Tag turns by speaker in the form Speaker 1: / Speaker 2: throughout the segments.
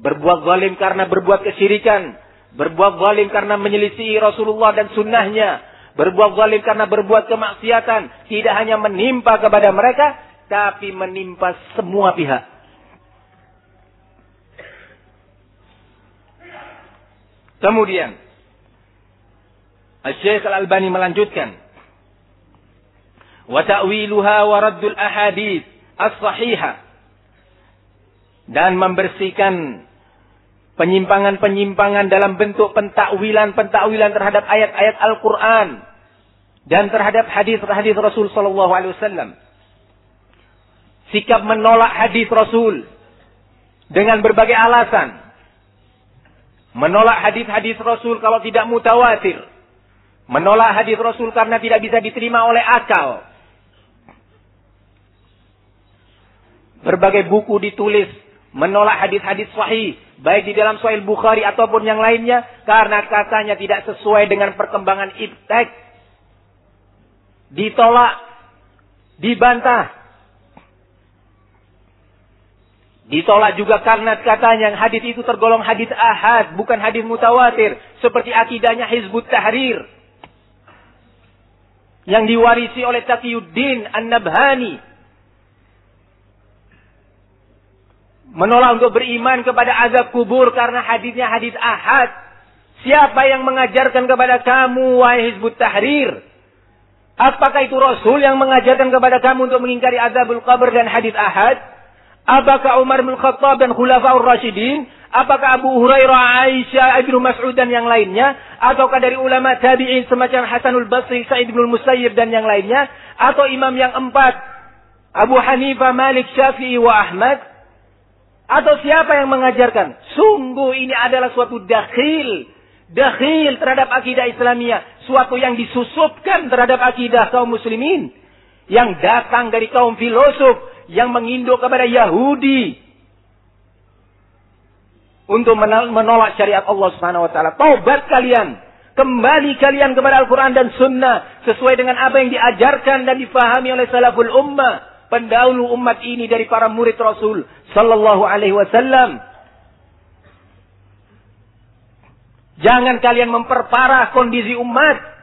Speaker 1: berbuat zalim karena berbuat kesyirikan, berbuat zalim karena menyelisihi Rasulullah dan sunnahnya, berbuat zalim karena berbuat kemaksiatan, tidak hanya menimpa kepada mereka, tapi menimpa semua pihak. Kemudian Syekh Al-Albani melanjutkan, wa ta'wiluha wa raddul ahadits as-sahihah, dan membersihkan penyimpangan-penyimpangan dalam bentuk pentakwilan terhadap ayat-ayat Al-Quran dan terhadap hadis-hadis Rasul sallallahu alaihi wasallam. Sikap menolak hadis Rasul dengan berbagai alasan. Menolak hadis-hadis Rasul kalau tidak mutawatir. Menolak hadis Rasul karena tidak bisa diterima oleh akal. Berbagai buku ditulis menolak hadis-hadis sahih, baik di dalam Sahih Bukhari ataupun yang lainnya, karena katanya tidak sesuai dengan perkembangan iptek. Ditolak, dibantah. Ditolak juga karena katanya hadis itu tergolong hadis ahad, bukan hadis mutawatir, seperti akidahnya Hizbut Tahrir yang diwarisi oleh Taqiyuddin An-Nabhani. Menolak untuk beriman kepada azab kubur karena hadisnya hadis ahad. Siapa yang mengajarkan kepada kamu, wahai Hizbut Tahrir? Apakah itu Rasul yang mengajarkan kepada kamu untuk mengingkari azabul qabr dan hadis ahad? Apakah Umar bin Khattab dan Khulafaur Rasyidin? Apakah Abu Hurairah, Aisyah, Ibnu Mas'ud dan yang lainnya? Ataukah dari ulama tabi'in semacam Hasanul Basri, Sa'id bin Musayyib dan yang lainnya? Atau imam yang empat, Abu Hanifah, Malik, Syafi'i wa Ahmad? Atau siapa yang mengajarkan? Sungguh ini adalah suatu dakhil terhadap akidah Islamiyah. Suatu yang disusupkan terhadap akidah kaum muslimin. Yang datang dari kaum filosof yang menginduk kepada Yahudi untuk menolak syariat Allah Subhanahu wa taala. Taubat kalian, kembali kalian kepada Al-Qur'an dan Sunnah sesuai dengan apa yang diajarkan dan difahami oleh salaful ummah, pendahulu umat ini dari para murid Rasul sallallahu alaihi wasallam. Jangan kalian memperparah kondisi umat.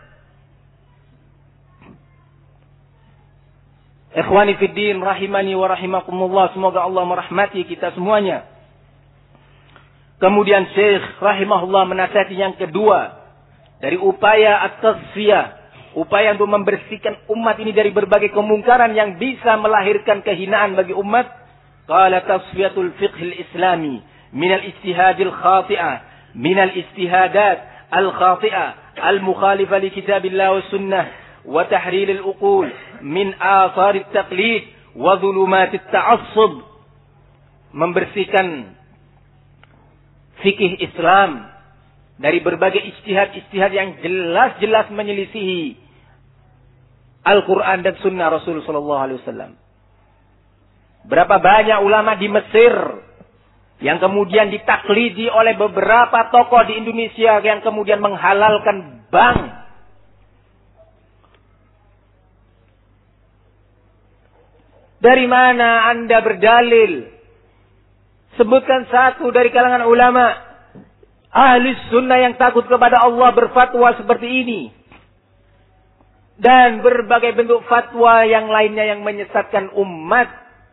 Speaker 1: Ikhwani fiddin rahimani wa rahimakumullah, semoga Allah merahmati kita semuanya. Kemudian Syekh rahimahullah menasihati yang kedua dari upaya at-tasfiyah, upaya untuk membersihkan umat ini dari berbagai kemungkaran yang bisa melahirkan kehinaan bagi umat. Qala tasfiyatul fiqhil islami minal istihadil khati'ah, minal istihadat al-khati'ah al-mukhalifah li kitabillah wa sunnah wa tahrilil uqul min atharit taqlid wa dhulumatit ta'assub. Membersihkan fikih Islam dari berbagai ijtihad yang jelas-jelas menyelisihi Al-Quran dan Sunnah Rasul sallallahu alaihi wasallam. Berapa banyak ulama di Mesir yang kemudian ditaklidi oleh beberapa tokoh di Indonesia yang kemudian menghalalkan bank. Dari mana Anda berdalil? Sebutkan satu dari kalangan ulama ahli sunnah yang takut kepada Allah berfatwa seperti ini. Dan berbagai bentuk fatwa yang lainnya yang menyesatkan umat.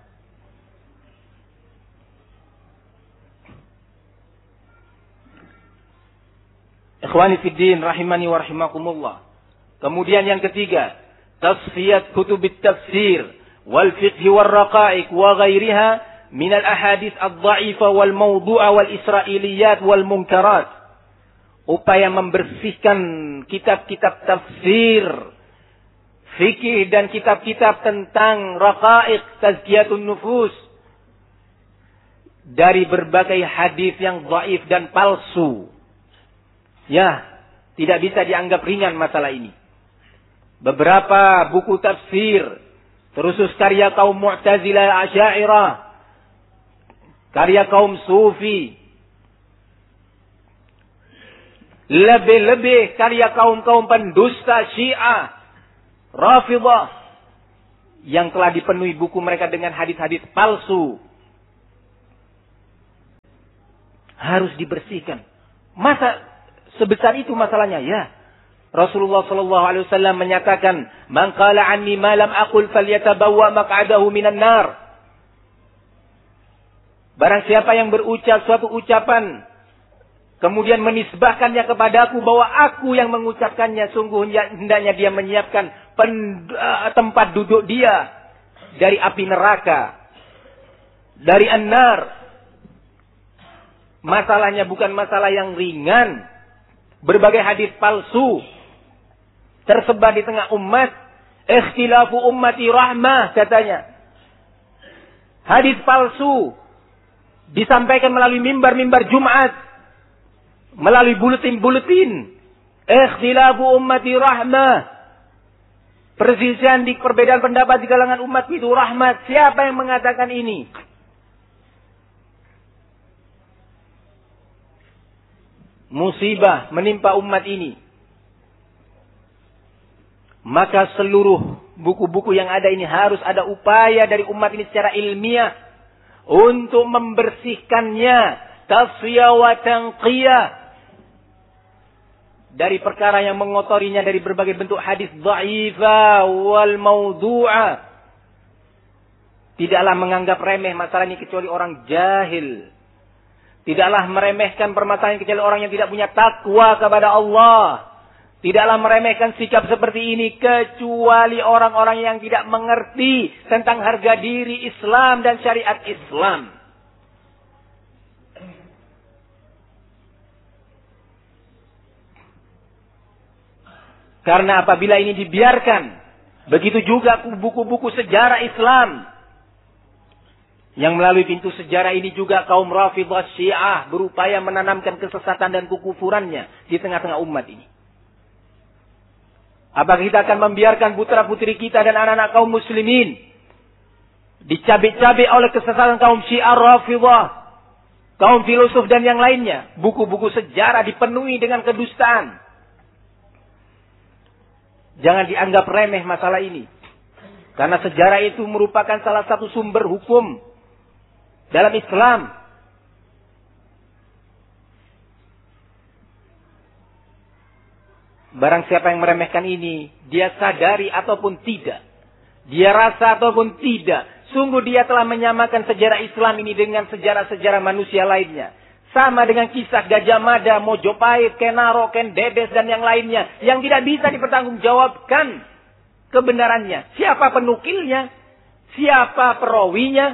Speaker 1: Ikhwani fiddin rahimani wa rahimakumullah. Kemudian yang ketiga, tasfiyat kutubit tafsir wal fiqh wal raqa'iq wa ghairiha min al ahadits ad-dha'ifa wal mawdu'a wal israiliyat wal munkarat. Upaya membersihkan kitab-kitab tafsir, fikih dan kitab-kitab tentang raqa'iq, tazkiyatun nufus dari berbagai hadis yang dhaif dan palsu. Ya, tidak bisa dianggap ringan masalah ini. Beberapa buku tafsir, terusus karya kaum Mu'tazilah, Asy'ariyah, karya kaum Sufi, lebih-lebih karya kaum-kaum pendusta Syiah, Rafidhah, yang telah dipenuhi buku mereka dengan hadis-hadis palsu. harus dibersihkan. Masa sebesar itu masalahnya? Ya. Rasulullah sallallahu alaihi wasallam menyatakan, "Man qala anni ma lam aqul falyatabawwa maq'adahu minan nar." Barang siapa yang berucap suatu ucapan kemudian menisbahkannya kepadaku bahwa aku yang mengucapkannya, sungguh hendaknya dia menyiapkan tempat duduk dia dari api neraka, dari an-nar. Masalahnya bukan masalah yang ringan. Berbagai hadis palsu tersebar di tengah umat. Ikhtilafu ummati rahmah, katanya. Hadis palsu disampaikan melalui mimbar-mimbar Jumat, melalui buletin-buletin. Ikhtilafu ummati rahmah. Perselisihan di perbedaan pendapat di kalangan umat itu rahmat. Siapa yang mengatakan ini? Musibah menimpa umat ini. Maka seluruh buku-buku yang ada ini harus ada upaya dari umat ini secara ilmiah untuk membersihkannya, tasfiyah wa tanqiyah, dari perkara yang mengotorinya dari berbagai bentuk hadis dha'ifah wal mawdu'ah. Tidaklah menganggap remeh masalah ini kecuali orang jahil. Tidaklah meremehkan permasalahan kecuali orang yang tidak punya takwa kepada Allah. Tidaklah meremehkan sikap seperti ini kecuali orang-orang yang tidak mengerti tentang harga diri Islam dan syariat Islam. Karena apabila ini dibiarkan, begitu juga buku-buku sejarah Islam, yang melalui pintu sejarah ini juga kaum Rafidhah Syiah berupaya menanamkan kesesatan dan kekufurannya di tengah-tengah umat ini. Apakah kita akan membiarkan putra-putri kita dan anak-anak kaum muslimin dicabik-cabik oleh kesesatan kaum Syiah Rafidhah, kaum filosof dan yang lainnya? Buku-buku sejarah dipenuhi dengan kedustaan. Jangan dianggap remeh masalah ini. Karena sejarah itu merupakan salah satu sumber hukum dalam Islam. Barang siapa yang meremehkan ini, dia sadari ataupun tidak, dia rasa ataupun tidak, sungguh dia telah menyamakan sejarah Islam ini dengan sejarah-sejarah manusia lainnya. Sama dengan kisah Gajah Mada, Mojopahit, Kenaro, Ken Dedes dan yang lainnya, yang tidak bisa dipertanggungjawabkan kebenarannya. Siapa penukilnya? Siapa perawinya?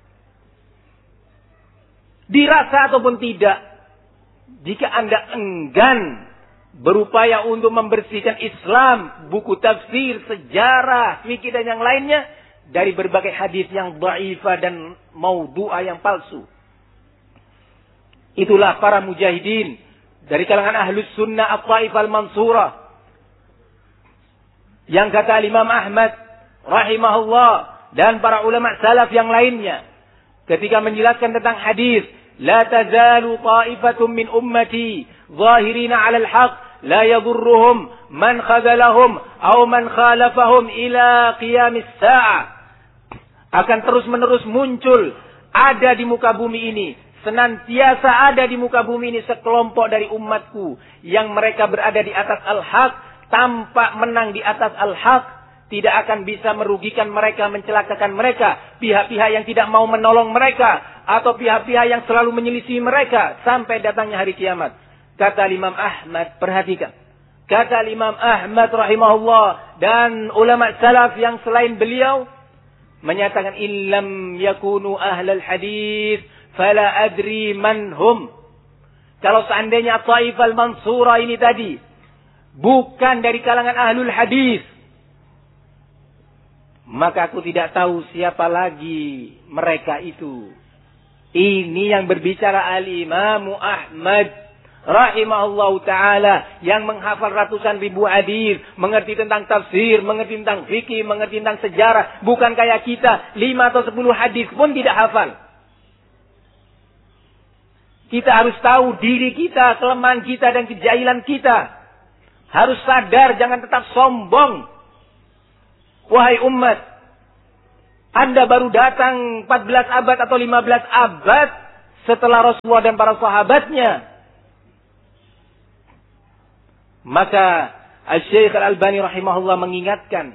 Speaker 1: Dirasa ataupun tidak, jika Anda enggan berupaya untuk membersihkan Islam, buku tafsir, sejarah, fikih dan yang lainnya, dari berbagai hadis yang dhaifah dan maudhu'ah yang palsu. Itulah para mujahidin dari kalangan ahlus sunnah at-taifah al-mansurah, yang kata Imam Ahmad rahimahullah dan para ulama salaf yang lainnya ketika menjelaskan tentang hadis, la tazalu ta'ifatun min ummati zahirina 'alal haqq la yadhurruhum man khadalahum aw man khalafahum ila qiyamis sa'ah. Akan terus-menerus muncul, ada di muka bumi ini, senantiasa ada di muka bumi ini sekelompok dari umatku yang mereka berada di atas al-haq, tampak menang di atas al-haq. Tidak akan bisa merugikan mereka, mencelakakan mereka, pihak-pihak yang tidak mau menolong mereka, atau pihak-pihak yang selalu menyelisih mereka sampai datangnya hari kiamat. Kata Imam Ahmad, perhatikan. Kata Imam Ahmad rahimahullah dan ulama salaf yang selain beliau menyatakan, illam yakunu ahlal hadis fala adri man hum. Kalau seandainya Taifah al-Mansurah ini tadi bukan dari kalangan ahlul hadis, maka aku tidak tahu siapa lagi mereka itu. Ini yang berbicara al-Imam Ahmad rahimahullahu ta'ala, yang menghafal ratusan ribu hadis, mengerti tentang tafsir, mengerti tentang fikih, mengerti tentang sejarah. Bukan kayak kita, 5 atau 10 hadis pun tidak hafal. Kita harus tahu diri kita, kelemahan kita dan kejahilan kita. Harus sadar, jangan tetap sombong. Wahai umat, Anda baru datang 14 abad atau 15 abad setelah Rasulullah dan para sahabatnya. Maka Al-Syeikh Al-Albani rahimahullah mengingatkan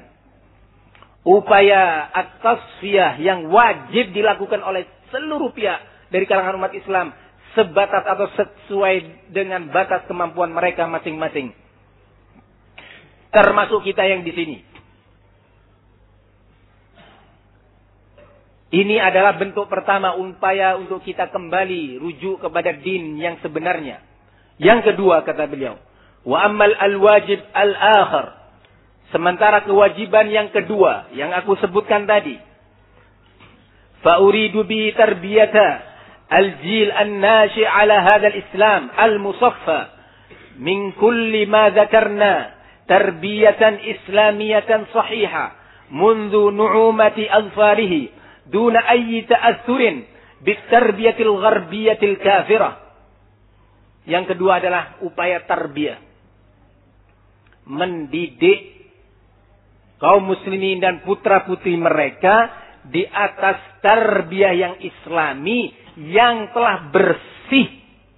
Speaker 1: upaya at-tasfiyah yang wajib dilakukan oleh seluruh pihak dari kalangan umat Islam sebatas atau sesuai dengan batas kemampuan mereka masing-masing. Termasuk kita yang di sini. Ini adalah bentuk pertama upaya untuk kita kembali rujuk kepada din yang sebenarnya. Yang kedua kata beliau, wa ammal al-wajib al-akhir. Sementara kewajiban yang kedua yang aku sebutkan tadi, fa uridu bi tarbiyata al-jil an-nashi' ala hadha al-islam al-musaffa min kulli ma dhakarna tarbiyatan islamiyatan sahihah منذ نعومة أظفاره دون أي تأثر بالتربية الغربية الكافرة. Yang kedua adalah upaya tarbiyah, mendidik kaum muslimin dan putra-putri mereka di atas tarbiyah yang islami yang telah bersih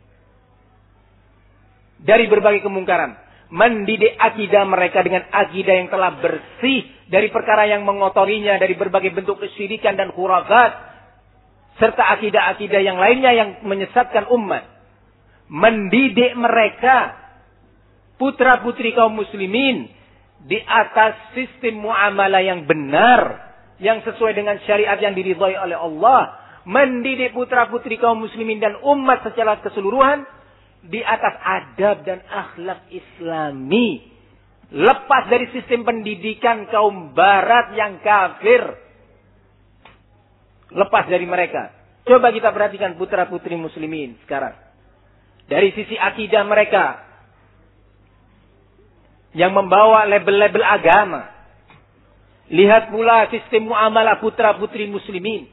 Speaker 1: dari berbagai kemungkaran. Mendidik akidah mereka dengan akidah yang telah bersih dari perkara yang mengotorinya, dari berbagai bentuk kesyirikan dan khurafat, serta akidah-akidah yang lainnya yang menyesatkan umat. Mendidik mereka, putra-putri kaum muslimin, di atas sistem muamalah yang benar, yang sesuai dengan syariat yang diridhai oleh Allah. Mendidik putra-putri kaum muslimin dan umat secara keseluruhan di atas adab dan akhlak islami. Lepas dari sistem pendidikan kaum barat yang kafir. Lepas dari mereka. Coba kita perhatikan putra-putri muslimin sekarang. Dari sisi akidah mereka yang membawa label-label agama. Lihat pula sistem muamalah putra-putri muslimin.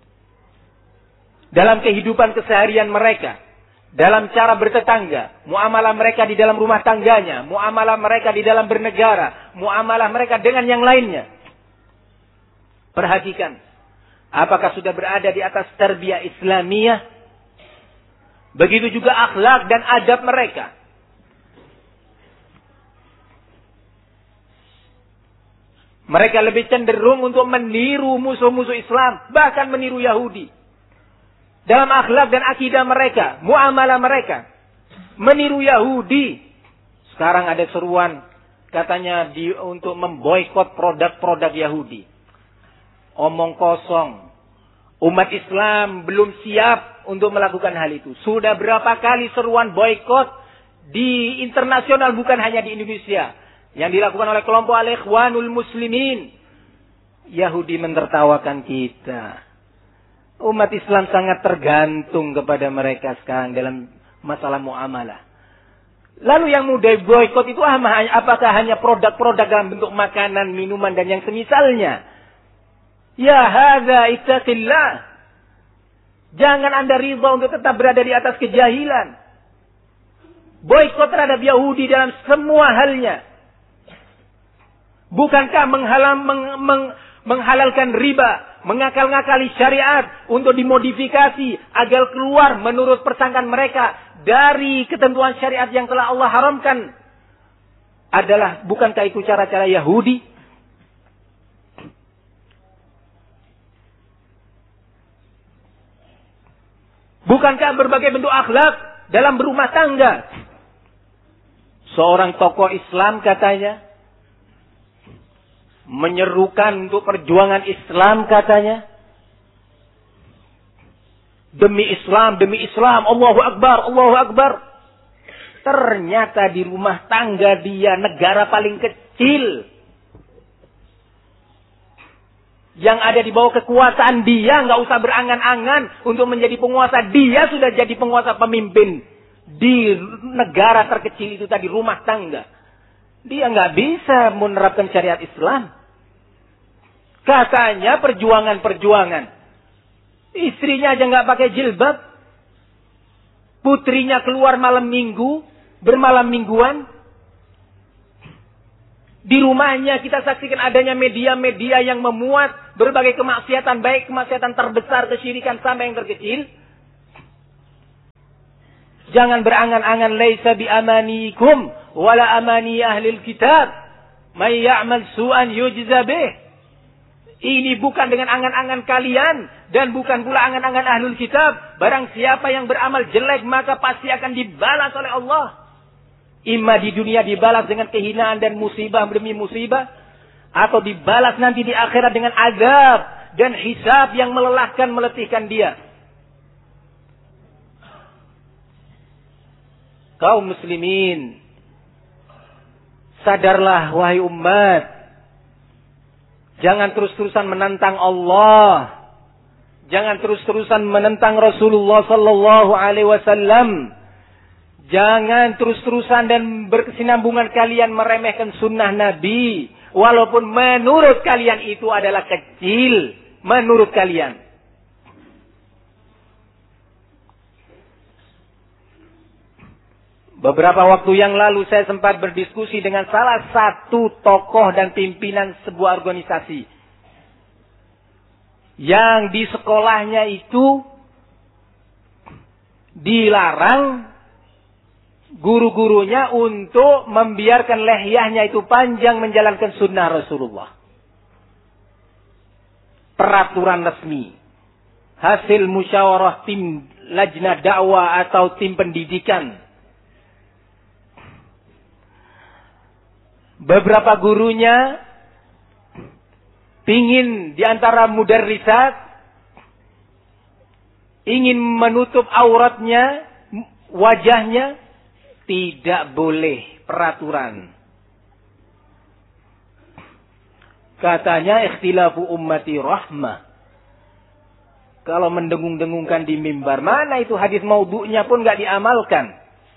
Speaker 1: Dalam kehidupan keseharian mereka. Dalam cara bertetangga. Muamalah mereka di dalam rumah tangganya. Muamalah mereka di dalam bernegara. Muamalah mereka dengan yang lainnya. Perhatikan. Apakah sudah berada di atas tarbiyah Islamiyah? Begitu juga akhlak dan adab mereka. Mereka lebih cenderung untuk meniru musuh-musuh Islam. Bahkan meniru Yahudi. Dalam akhlak dan akidah mereka. Muamalah mereka. Meniru Yahudi. Sekarang ada seruan. Katanya untuk memboikot produk-produk Yahudi. Omong kosong. Umat Islam belum siap untuk melakukan hal itu. Sudah berapa kali seruan boikot di internasional, bukan hanya di Indonesia. Yang dilakukan oleh kelompok Al-Ikhwanul Muslimin. Yahudi menertawakan kita. Umat Islam sangat tergantung kepada mereka sekarang dalam masalah muamalah. Lalu yang mudah boikot itu apakah hanya produk-produk dalam bentuk makanan, minuman, dan yang semisalnya? Ya hadza ittaqillah. Jangan Anda ridha untuk tetap berada di atas kejahilan. Boikot terhadap Yahudi dalam semua halnya. Bukankah menghalalkan riba, mengakal-ngakali syariat untuk dimodifikasi agar keluar menurut persangkaan mereka dari ketentuan syariat yang telah Allah haramkan? Bukankah itu cara-cara Yahudi? Bukankah berbagai bentuk akhlak dalam berumah tangga? Seorang tokoh Islam katanya menyerukan untuk perjuangan Islam katanya. Demi Islam, Allahu Akbar, Allahu Akbar. Ternyata di rumah tangga dia negara paling kecil. Yang ada di bawah kekuasaan dia, nggak usah berangan-angan untuk menjadi penguasa. Dia sudah jadi penguasa pemimpin di negara terkecil itu tadi, rumah tangga. Dia nggak bisa menerapkan syariat Islam. Katanya perjuangan. Istrinya aja nggak pakai jilbab. Putrinya keluar malam minggu, bermalam mingguan. Di rumahnya kita saksikan adanya media-media yang memuat berbagai kemaksiatan, baik kemaksiatan terbesar, kesyirikan, sampai yang terkecil. Jangan berangan-angan, laisa bi amanikum wala amani ahlil kitab. May ya'mal su'an yujza bih. Ini bukan dengan angan-angan kalian dan bukan pula angan-angan ahlul kitab. Barang siapa yang beramal jelek maka pasti akan dibalas oleh Allah. Imma di dunia dibalas dengan kehinaan dan musibah demi musibah, atau dibalas nanti di akhirat dengan azab dan hisab yang melelahkan, meletihkan dia. Kaum muslimin, sadarlah wahai umat. Jangan terus-terusan menantang Allah. Jangan terus-terusan menentang Rasulullah sallallahu alaihi wasallam. Jangan terus-terusan dan berkesinambungan kalian meremehkan sunnah Nabi. Walaupun menurut kalian itu adalah kecil. Menurut kalian. Beberapa waktu yang lalu saya sempat berdiskusi dengan salah satu tokoh dan pimpinan sebuah organisasi. Yang di sekolahnya itu dilarang guru-gurunya untuk membiarkan lehyahnya itu panjang menjalankan sunnah Rasulullah. Peraturan resmi. Hasil musyawarah tim lajnah dakwah atau tim pendidikan. Beberapa gurunya pingin diantara mudarrisat ingin menutup auratnya, wajahnya, tidak boleh, peraturan. Katanya ikhtilafu ummati rahmah. Kalau mendengung-dengungkan di mimbar, mana itu hadis maudhu'nya pun nggak diamalkan.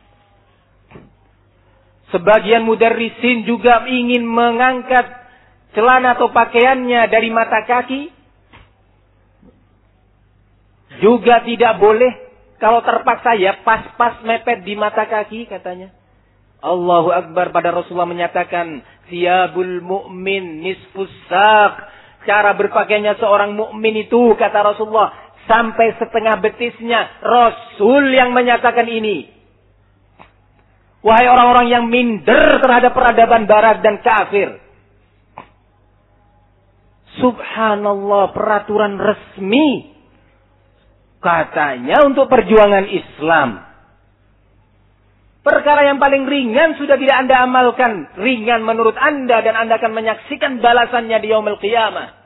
Speaker 1: Sebagian mudarrisin juga ingin mengangkat celana atau pakaiannya dari mata kaki. Juga tidak boleh. Kalau terpaksa ya pas-pas mepet di mata kaki katanya. Allahu Akbar. Pada Rasulullah menyatakan, thiyabul mu'min nisfus saq. Cara berpakaiannya seorang mukmin itu, kata Rasulullah, sampai setengah betisnya. Rasul yang menyatakan ini. Wahai orang-orang yang minder terhadap peradaban barat dan kafir. Subhanallah, peraturan resmi. Katanya untuk perjuangan Islam. Perkara yang paling ringan sudah tidak Anda amalkan. Ringan menurut Anda dan Anda akan menyaksikan balasannya di yaumul qiyamah.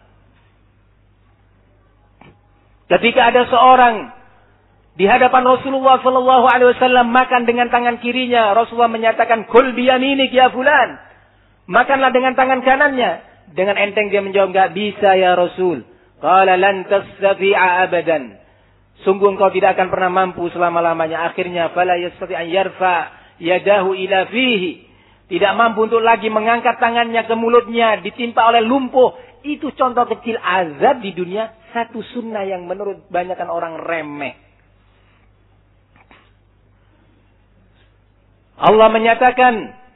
Speaker 1: Ketika ada seorang di hadapan Rasulullah sallallahu alaihi wasallam makan dengan tangan kirinya, Rasulullah menyatakan, "Kul biyaminik ya fulan." Makanlah dengan tangan kanannya. Dengan enteng dia menjawab, "Enggak bisa ya Rasul." Qala lan tastati'a abadan. Sungguh engkau tidak akan pernah mampu selama-lamanya. Akhirnya fala yastati' an yarfa yadahu ila fihi. Tidak mampu untuk lagi mengangkat tangannya ke mulutnya, ditimpa oleh lumpuh. Itu contoh kecil azab di dunia, satu sunnah yang menurut banyakan orang remeh. Allah menyatakan,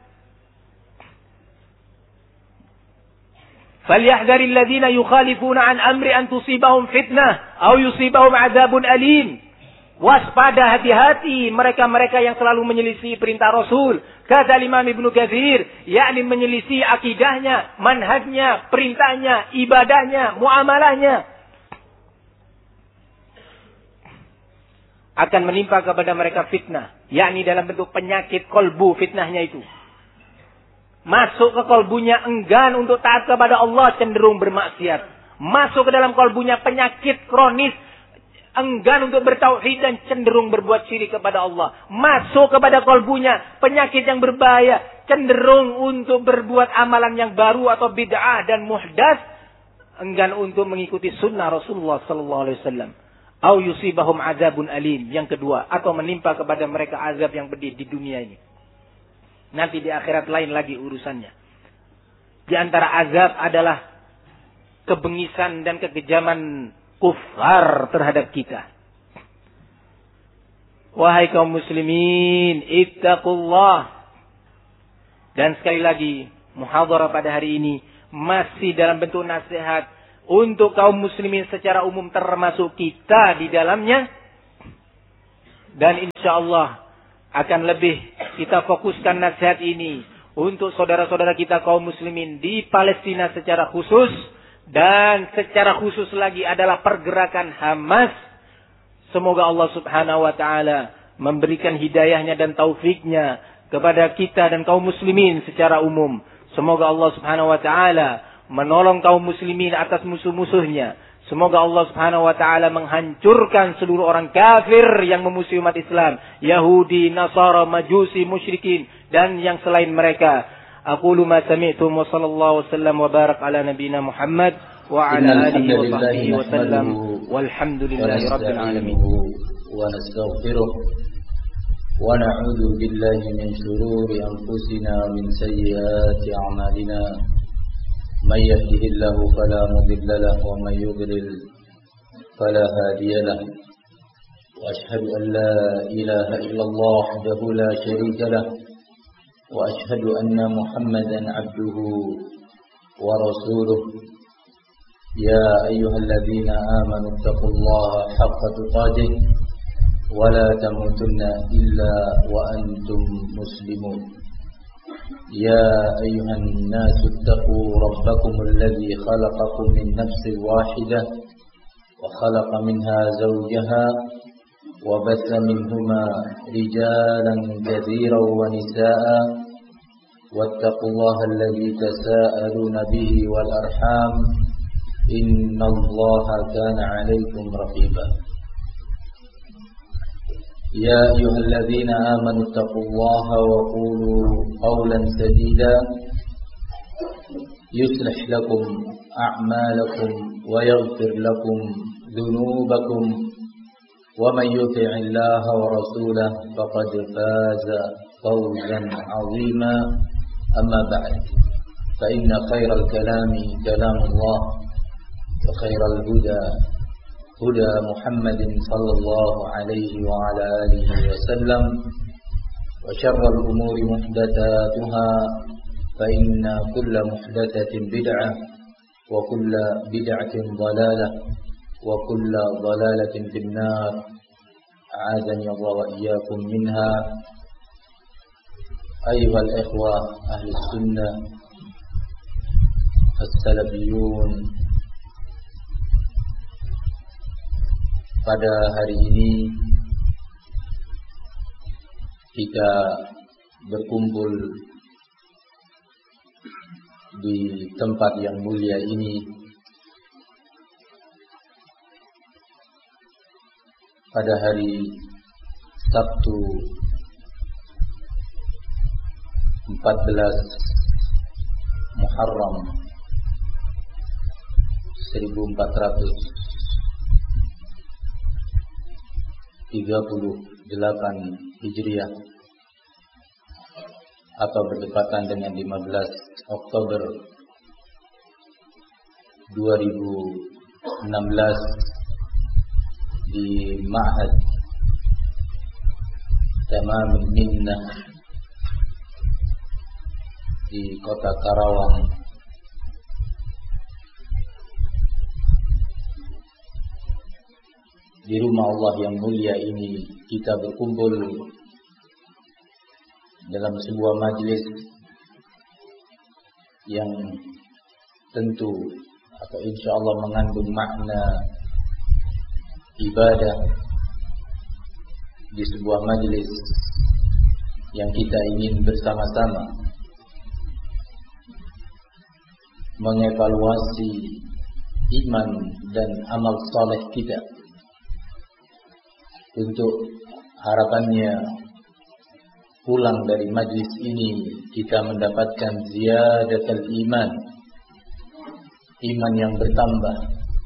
Speaker 1: "Falyahdharil ladzina yukhalifuna an amri an tusibahum fitnah aw yusibahum adzabun alim." Waspada, hati-hati mereka-mereka yang selalu menyelisih perintah Rasul. Kata Imam Ibnu Katsir, yakni menyelisih akidahnya, manhajnya, perintahnya, ibadahnya, muamalahnya. Akan menimpa kepada mereka fitnah, yakni dalam bentuk penyakit kolbu fitnahnya itu. Masuk ke kolbunya enggan untuk taat kepada Allah, cenderung bermaksiat. Masuk ke dalam kolbunya penyakit kronis, enggan untuk bertauhid dan cenderung berbuat syirik kepada Allah. Masuk kepada kolbunya penyakit yang berbahaya, cenderung untuk berbuat amalan yang baru atau bid'ah dan muhdas, enggan untuk mengikuti sunnah Rasulullah sallallahu alaihi wasallam. Au yusibahum azabun alim. Yang kedua, atau menimpa kepada mereka azab yang pedih di dunia ini. Nanti di akhirat lain lagi urusannya. Di antara azab adalah kebengisan dan kekejaman kufar terhadap kita. Wahai kaum muslimin, ittaqullah. Dan sekali lagi, muhadharah pada hari ini masih dalam bentuk nasihat untuk kaum muslimin secara umum, termasuk kita di dalamnya. Dan insya Allah akan lebih kita fokuskan nasihat ini untuk saudara-saudara kita kaum muslimin di Palestina secara khusus, dan secara khusus lagi adalah pergerakan Hamas. Semoga Allah Subhanahu wa taala memberikan hidayahnya dan taufiknya kepada kita dan kaum muslimin secara umum. Semoga Allah Subhanahu wa taala menolong kaum muslimin atas musuh-musuhnya. Semoga Allah Subhanahu wa taala menghancurkan seluruh orang kafir yang memusuhi umat Islam, Yahudi, Nasara, Majusi, musyrikin dan yang selain mereka. Aqulu ma sami'tum wa sallallahu wasallam wa barak ala nabiyyina Muhammad wa ala alihi wa sahbihi wa sallam walhamdulillahi rabbil alamin.
Speaker 2: Wa nastaghfiruh wa na'udzu billahi min shururi anfusina min sayyiati a'malina. من يهده الله فلا مضل له ومن يضلل فلا هادي له وأشهد أن لا إله إلا الله وحده لا شريك له وأشهد أن محمدا عبده ورسوله يا أيها الذين آمنوا اتقوا الله حق تقاته ولا تموتن إلا وأنتم مسلمون يا أيها الناس اتقوا ربكم الذي خلقكم من نفس واحدة وخلق منها زوجها وبث منهما رجالا كثيرا ونساء واتقوا الله الذي تساءلون به والأرحام إن الله كان عليكم رقيبا يا أيها الذين آمنوا اتقوا الله وقولوا قولا سديدا يصلح لكم أعمالكم ويغفر لكم ذنوبكم ومن يطع الله ورسوله فقد فاز فوزا عظيما أما بعد فإن خير الكلام كلام الله وخير الهدى هدى محمد صلى الله عليه وعلى آله وسلم وشر الأمور محدثاتها فإن كل محدثة بدعة وكل بدعة ضلالة وكل ضلالة في النار أعاذني الله وإياكم منها. أيها الإخوة أهل السنة السلفيون, pada hari ini kita berkumpul di tempat yang mulia ini pada hari Sabtu 14 Muharram 1438 Hijriah atau berdekatan dengan 15 Oktober 2016 di Ma'had Tamamul Minnah di kota Karawang. Di rumah Allah yang mulia ini kita berkumpul dalam sebuah majelis yang tentu atau insya Allah mengandung makna ibadah di sebuah majelis yang kita ingin bersama-sama mengevaluasi iman dan amal saleh kita, untuk harapannya pulang dari majlis ini kita mendapatkan ziyadatul iman, iman yang bertambah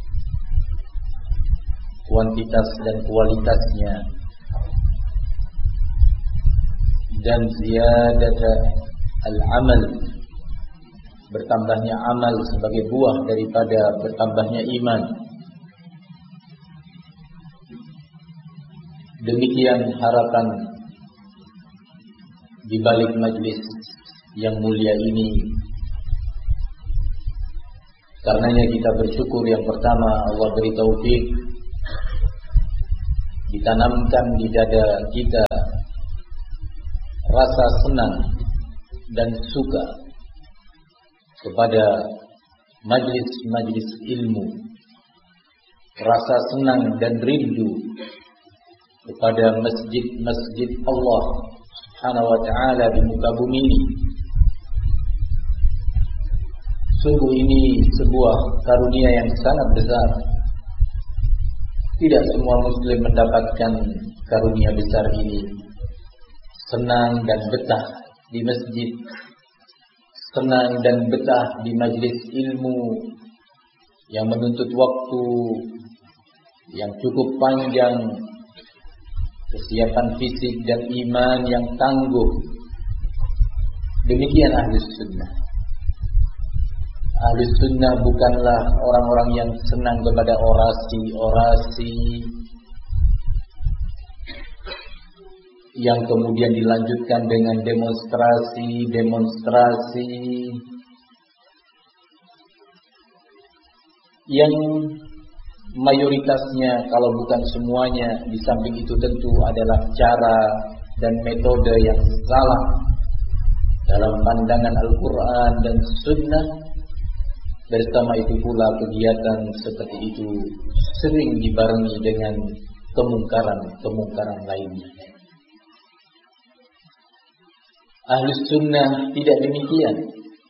Speaker 2: kuantitas dan kualitasnya, dan ziyadatul al-amal, bertambahnya amal sebagai buah daripada bertambahnya iman. Demikian harapan di balik majlis yang mulia ini. Karenanya kita bersyukur, yang pertama Allah beri taufik, ditanamkan di dada kita rasa senang dan suka kepada majlis-majlis ilmu, rasa senang dan rindu kepada masjid-masjid Allah Subhanahu wa ta'ala di muka bumi ini. Sungguh ini sebuah karunia yang sangat besar. Tidak semua muslim mendapatkan karunia besar ini. Senang dan betah di masjid, senang dan betah di majlis ilmu yang menuntut waktu yang cukup panjang, kesiapan fisik dan iman yang tangguh. Demikian Ahlus Sunnah. Ahlus Sunnah bukanlah orang-orang yang senang kepada orasi-orasi yang kemudian dilanjutkan dengan demonstrasi-demonstrasi yang mayoritasnya, kalau bukan semuanya, di samping itu tentu adalah cara dan metode yang salah dalam pandangan Al-Quran dan Sunnah. Bersama itu pula kegiatan seperti itu sering dibarengi dengan kemungkaran lainnya. Ahlus Sunnah tidak demikian.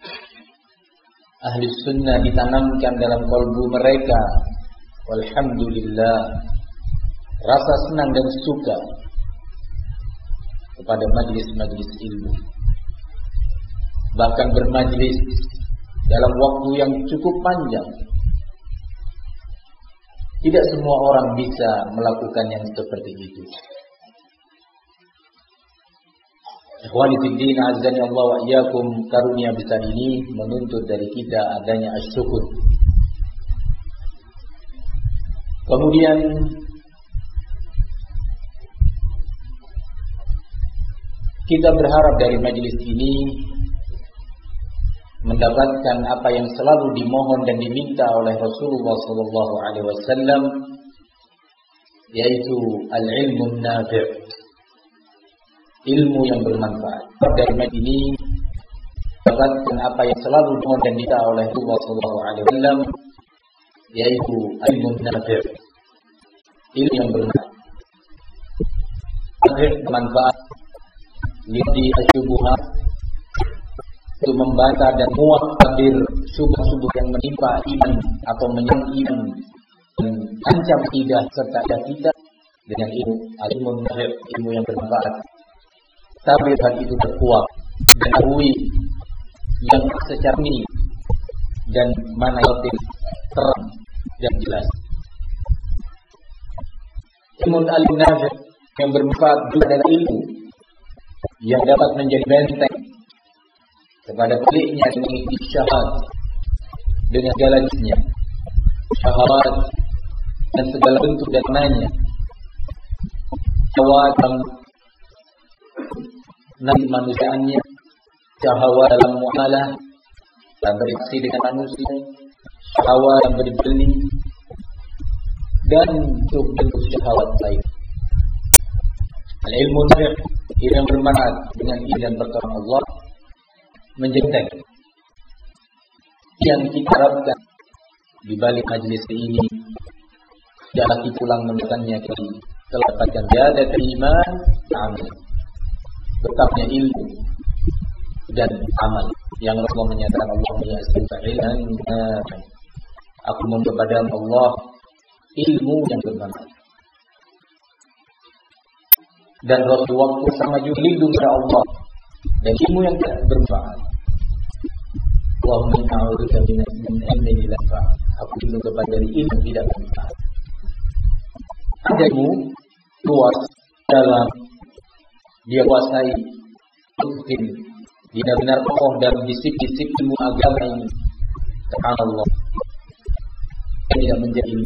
Speaker 2: Ahlus Sunnah ditanamkan dalam kalbu mereka, walhamdulillah, rasa senang dan suka kepada majlis-majlis ilmu. Bahkan bermajlis dalam waktu yang cukup panjang. Tidak semua orang bisa melakukan yang seperti itu. Ikhwani fiddin, azani Allah wa iyyakum, karunia besar ini menuntut dari kita adanya asyukur. Kemudian kita berharap dari majelis ini mendapatkan apa yang selalu dimohon dan diminta oleh Rasulullah SAW, yaitu al-ilmu nafi', ilmu yang bermanfaat. Dari majelis ini mendapatkan apa yang selalu dimohon dan diminta oleh Rasulullah SAW, yaitu ilmu nafi', ilmu yang bermanfaat, lidi asyubuhat, untuk membantah dan muat tabir syubhat-syubhat yang menimpa iman atau menyerang iman dan ancam akidah serta kita dengan ilmu nafi', ilmu yang bermanfaat. Tabir hal itu berkuat dan tahui yang secara ini dan mana yang terang dan jelas. Ilmu al-nafi' yang bermanfaat juga adalah ilmu yang dapat menjadi benteng kepada peliknya dengan syahwat, dengan segala jenisnya, syahwat dan segala bentuk dan namanya, syahwat dalam nabi manusiaannya, syahwat dalam muamalah, dalam berinteraksi dengan manusia, syahwat dalam berbeli, dan bentuk syahwat lain. Al-ilmu nafi' yang bermanfaat dengan ilmu dan pertolongan Allah menjenteng yang kita harapkan di balik majelis ini. Jangan kita pulang menekannya telah dapatkan ziyadat iman, amal, betapnya ilmu dan amal yang Rasulullah menyatakan, Allahumma ya astaghfirullah, aku memohon kepada Allah ilmu yang bermanfaat. Dan Rasulullah sama juga lindung kepada Allah dan ilmu yang tidak bermanfaat. Allahumma a'udzubika min ilmin la yanfa'. Aku lindung kepada dari ilmu yang tidak bermanfaat. Ada ilmu luas dalam dia kuasai, mungkin dia benar kokoh dalam disiplin ilmu agama ini. Subhanallah, tidak menjadi ilmu